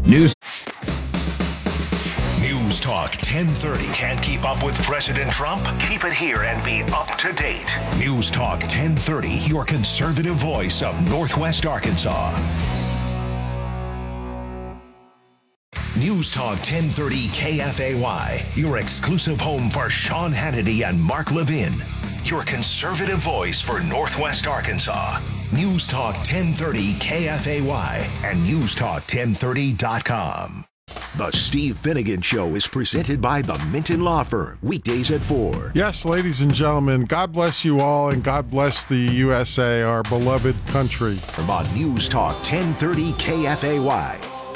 News Talk 1030. Can't keep up with President Trump? Keep it here and be up to date. News Talk 1030, your conservative voice of Northwest Arkansas. News Talk 1030 KFAY, your exclusive home for Sean Hannity and Mark Levin. Your conservative voice for Northwest Arkansas. News Talk 1030 KFAY and newstalk1030.com. The Steve Finnegan Show is presented by the Minton Law Firm, weekdays at 4. Yes, ladies and gentlemen, God bless you all, and God bless the USA, our beloved country. From on News Talk 1030 KFAY.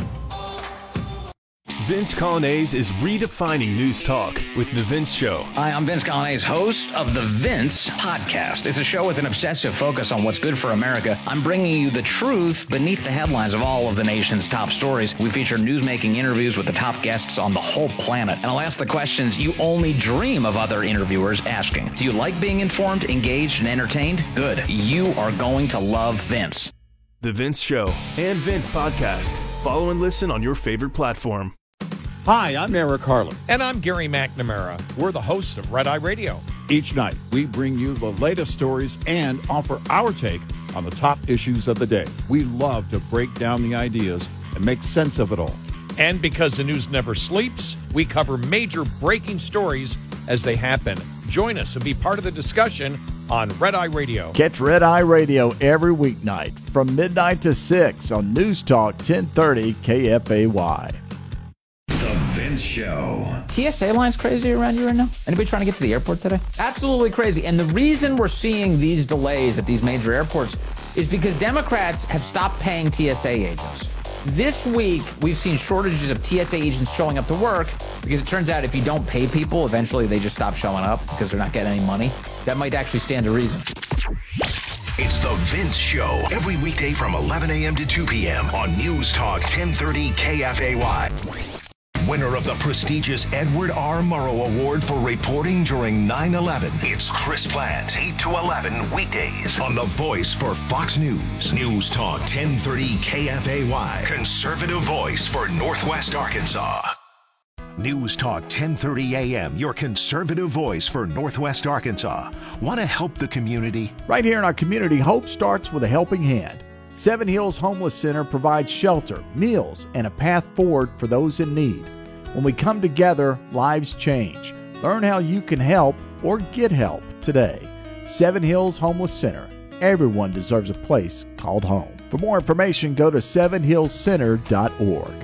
Vince Coglianese is redefining news talk with The Vince Show. Hi, I'm Vince Coglianese, host of The Vince Podcast. It's a show with an obsessive focus on what's good for America. I'm bringing you the truth beneath the headlines of all of the nation's top stories. We feature newsmaking interviews with the top guests on the whole planet. And I'll ask the questions you only dream of other interviewers asking. Do you like being informed, engaged, and entertained? Good. You are going to love Vince. The Vince Show and Vince Podcast. Follow and listen on your favorite platform. Hi, I'm Eric Harlan. And I'm Gary McNamara. We're the hosts of Red Eye Radio. Each night, we bring you the latest stories and offer our take on the top issues of the day. We love to break down the ideas and make sense of it all. And because the news never sleeps, we cover major breaking stories as they happen. Join us and be part of the discussion on Red Eye Radio. Catch Red Eye Radio every weeknight from midnight to 6 on News Talk 1030 KFAY. The Vince Show. TSA lines crazy around you right now? Anybody trying to get to the airport today? Absolutely crazy. And the reason we're seeing these delays at these major airports is because Democrats have stopped paying TSA agents. This week, we've seen shortages of TSA agents showing up to work because it turns out if you don't pay people, eventually they just stop showing up because they're not getting any money. That might actually stand to reason. It's The Vince Show, every weekday from 11 a.m. to 2 p.m. on News Talk 1030 KFAY. Winner of the prestigious Edward R. Murrow Award for reporting during 9/11. It's Chris Plante, 8 to 11 weekdays on The Voice for Fox News. News Talk 1030 KFAY, conservative voice for Northwest Arkansas. News Talk 1030 AM, your conservative voice for Northwest Arkansas. Want to help the community? Right here in our community, hope starts with a helping hand. Seven Hills Homeless Center provides shelter, meals, and a path forward for those in need. When we come together, lives change. Learn how you can help or get help today. Seven Hills Homeless Center. Everyone deserves a place called home. For more information, go to sevenhillscenter.org.